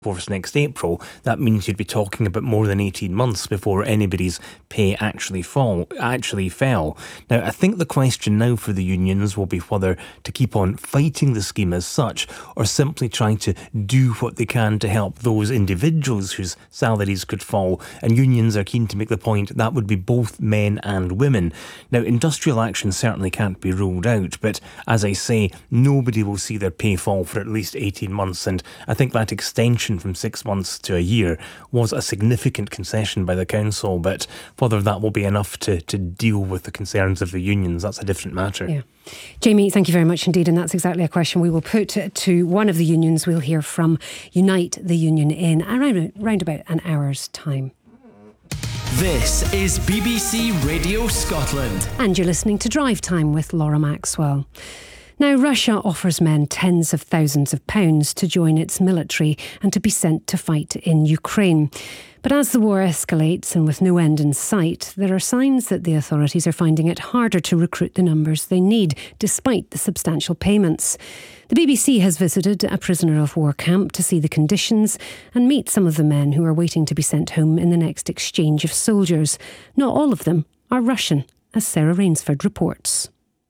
Force next April, that means you'd be talking about more than 18 months before anybody's pay actually fell. Now, I think the question now for the unions will be whether to keep on fighting the scheme as such or simply trying to do what they can to help those individuals whose salaries could fall. And unions are keen to make the point that would be both men and women. Now, industrial action certainly can't be ruled out, but as I say, nobody will see their pay fall for at least 18 months, and I think that extension from 6 months to a year was a significant concession by the council, but whether that will be enough to deal with the concerns of the unions, that's a different matter. Yeah. Jamie, thank you very much indeed, and that's exactly a question we will put to one of the unions. We'll hear from Unite the Union in around about an hour's time. This is BBC Radio Scotland. And you're listening to Drive Time with Laura Maxwell. Now, Russia offers men tens of thousands of pounds to join its military and to be sent to fight in Ukraine. But as the war escalates and with no end in sight, there are signs that the authorities are finding it harder to recruit the numbers they need, despite the substantial payments. The BBC has visited a prisoner of war camp to see the conditions and meet some of the men who are waiting to be sent home in the next exchange of soldiers. Not all of them are Russian, as Sarah Rainsford reports.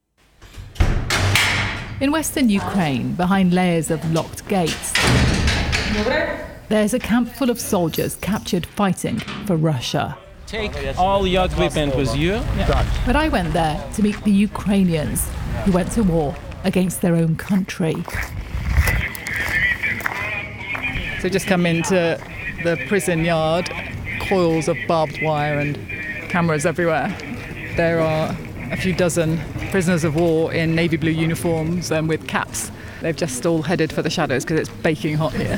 In western Ukraine, behind layers of locked gates, there's a camp full of soldiers captured fighting for Russia. Take all your equipment with you. Yeah. But I went there to meet the Ukrainians who went to war against their own country. So just come into the prison yard, coils of barbed wire and cameras everywhere. There are a few dozen prisoners of war in navy blue uniforms and with caps. They've just all headed for the shadows because it's baking hot here.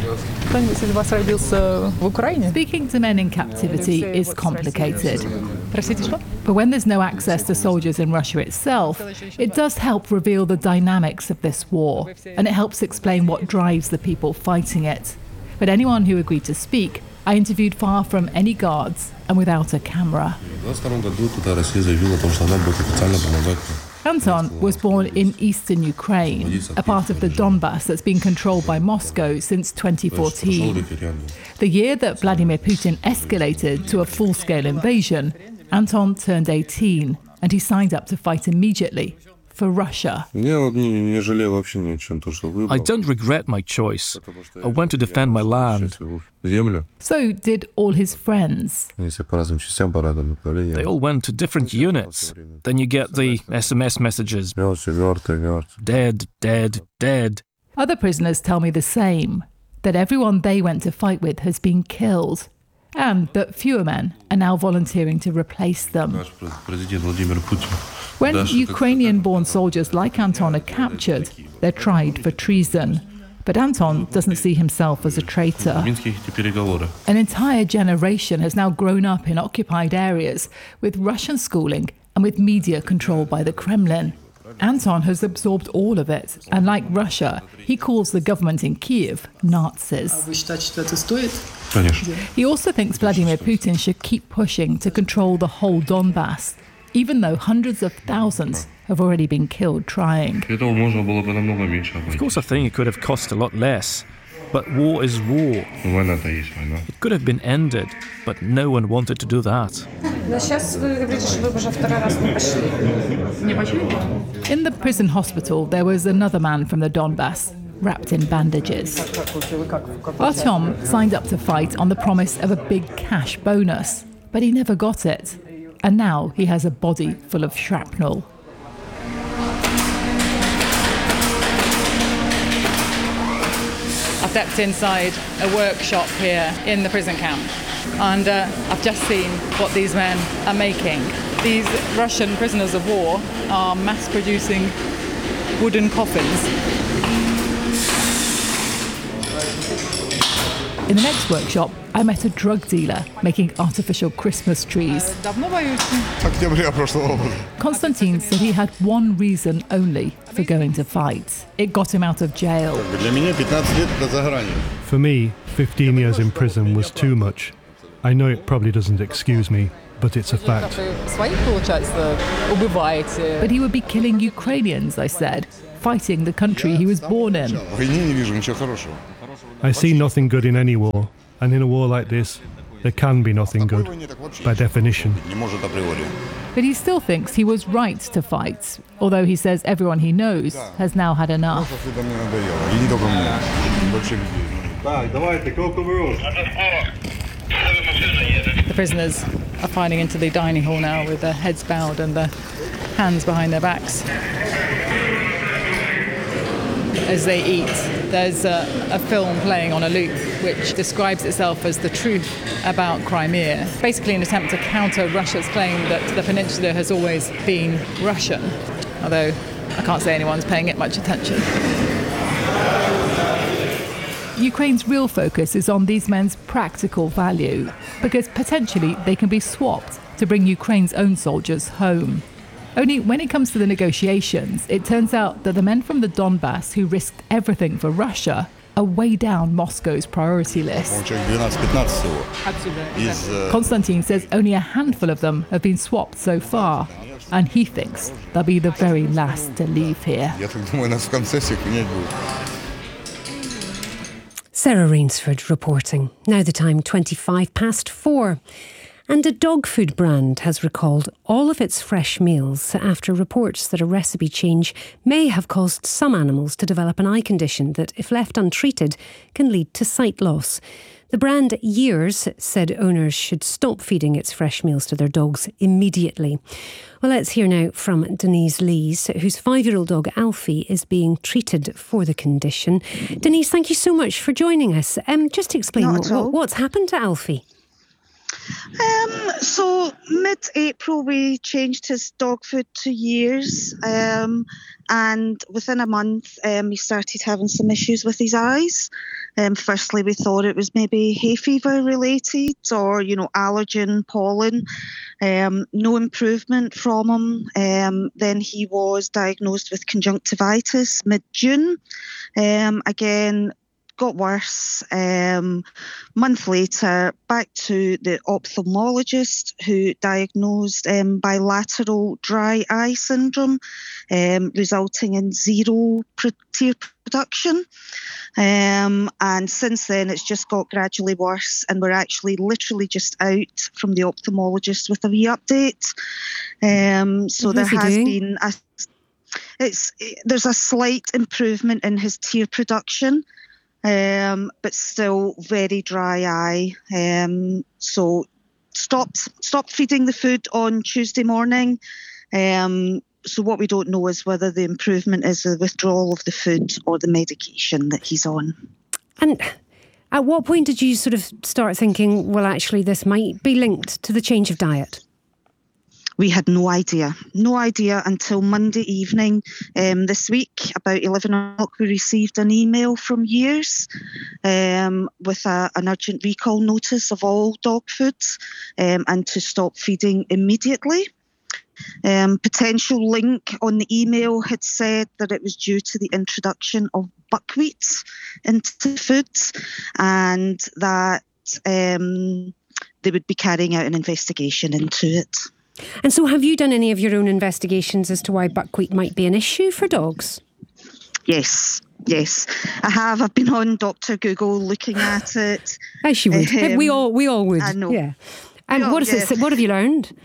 Speaking to men in captivity is complicated. But when there's no access to soldiers in Russia itself, it does help reveal the dynamics of this war, and it helps explain what drives the people fighting it. But anyone who agreed to speak, I interviewed far from any guards and without a camera. Anton was born in eastern Ukraine, a part of the Donbass that's been controlled by Moscow since 2014. The year that Vladimir Putin escalated to a full-scale invasion, Anton turned 18 and he signed up to fight immediately for Russia. I don't regret my choice. I went to defend my land. So did all his friends. They all went to different units. Then you get the SMS messages. Dead, dead, dead. Other prisoners tell me the same, that everyone they went to fight with has been killed, and that fewer men are now volunteering to replace them. When Ukrainian-born soldiers like Anton are captured, they're tried for treason. But Anton doesn't see himself as a traitor. An entire generation has now grown up in occupied areas with Russian schooling and with media controlled by the Kremlin. Anton has absorbed all of it, and like Russia, he calls the government in Kiev Nazis. He also thinks Vladimir Putin should keep pushing to control the whole Donbass, even though hundreds of thousands have already been killed trying. Of course, I think it could have cost a lot less. But war is war. It could have been ended, but no one wanted to do that. In the prison hospital, there was another man from the Donbass, wrapped in bandages. Artyom signed up to fight on the promise of a big cash bonus, but he never got it. And now he has a body full of shrapnel. I stepped inside a workshop here in the prison camp, and I've just seen what these men are making. These Russian prisoners of war are mass-producing wooden coffins. In the next workshop, I met a drug dealer making artificial Christmas trees. Konstantin said he had one reason only for going to fight. It got him out of jail. For me, 15 years in prison was too much. I know it probably doesn't excuse me, but it's a fact. But he would be killing Ukrainians, I said, fighting the country he was born in. I see nothing good in any war, and in a war like this, there can be nothing good, by definition. But he still thinks he was right to fight, although he says everyone he knows has now had enough. The prisoners are filing into the dining hall now with their heads bowed and their hands behind their backs. As they eat, there's a film playing on a loop which describes itself as the truth about Crimea, basically an attempt to counter Russia's claim that the peninsula has always been Russian, although I can't say anyone's paying it much attention. Ukraine's real focus is on these men's practical value, because potentially they can be swapped to bring Ukraine's own soldiers home. Only when it comes to the negotiations, it turns out that the men from the Donbass who risked everything for Russia are way down Moscow's priority list. Konstantin says only a handful of them have been swapped so far, and he thinks they'll be the very last to leave here. Sarah Rainsford reporting. Now the time 4:25. And a dog food brand has recalled all of its fresh meals after reports that a recipe change may have caused some animals to develop an eye condition that, if left untreated, can lead to sight loss. The brand Years said owners should stop feeding its fresh meals to their dogs immediately. Well, let's hear now from Denise Lees, whose 5-year-old dog Alfie is being treated for the condition. Denise, thank you so much for joining us. Just to explain what's happened to Alfie. So mid-April we changed his dog food to Years, and within a month he started having some issues with his eyes. Firstly, we thought it was maybe hay fever related or, allergen, pollen. No improvement from him. Then he was diagnosed with conjunctivitis mid-June. Again, got worse. Month later, back to the ophthalmologist who diagnosed bilateral dry eye syndrome, resulting in zero tear production. And since then, it's just got gradually worse, and we're actually literally just out from the ophthalmologist with a wee update. So there has been there's a slight improvement in his tear production. But still very dry eye. So stopped feeding the food on Tuesday morning. So what we don't know is whether the improvement is the withdrawal of the food or the medication that he's on. And at what point did you sort of start thinking, well, actually, this might be linked to the change of diet? We had no idea until Monday evening this week. About 11 o'clock, we received an email from Years with an urgent recall notice of all dog foods and to stop feeding immediately. Potential link on the email had said that it was due to the introduction of buckwheat into foods, and that they would be carrying out an investigation into it. And so have you done any of your own investigations as to why buckwheat might be an issue for dogs? Yes, I have. I've been on Dr. Google looking at it. As you would. We all would. I know. Yeah. And what have you learned?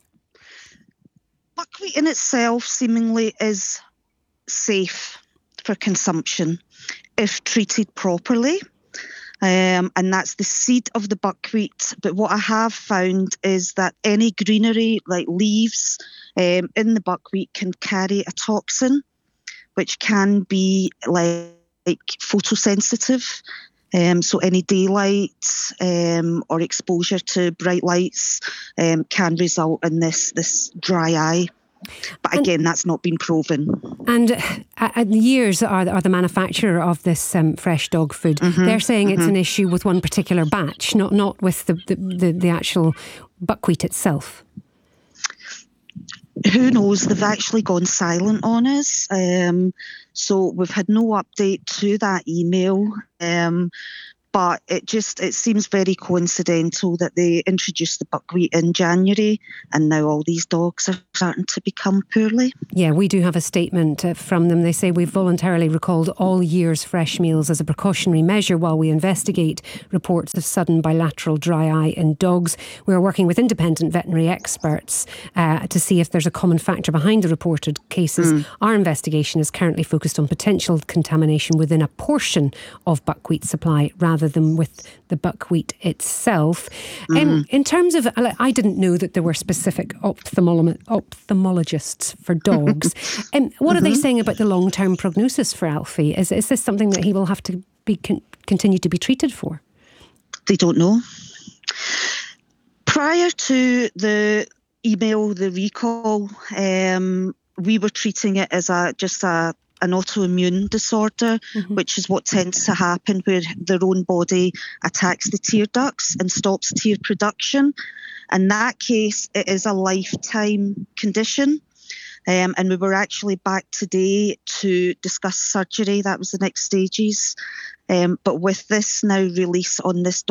Buckwheat in itself seemingly is safe for consumption if treated properly. And that's the seed of the buckwheat. But what I have found is that any greenery, like leaves, in the buckwheat can carry a toxin, which can be like photosensitive. So any daylight or exposure to bright lights can result in this dry eye. But again, that's not been proven. And Years are the manufacturer of this fresh dog food. They're saying it's an issue with one particular batch, not with the actual buckwheat itself. Who knows? They've actually gone silent on us. So we've had no update to that email. But it seems very coincidental that they introduced the buckwheat in January, and now all these dogs are starting to become poorly. Yeah, we do have a statement from them. They say, we've voluntarily recalled all year's fresh meals as a precautionary measure while we investigate reports of sudden bilateral dry eye in dogs. We're working with independent veterinary experts to see if there's a common factor behind the reported cases. Our investigation is currently focused on potential contamination within a portion of buckwheat supply rather than with the buckwheat itself. In terms of, I didn't know that there were specific ophthalmologists for dogs. What are they saying about the long-term prognosis for Alfie? Is this something that he will have to be continue to be treated for? They don't know. Prior to the email, the recall, we were treating it as an autoimmune disorder, which is what tends to happen where their own body attacks the tear ducts and stops tear production. In that case, it is a lifetime condition. And we were actually back today to discuss surgery. That was the next stages. But with this now release on this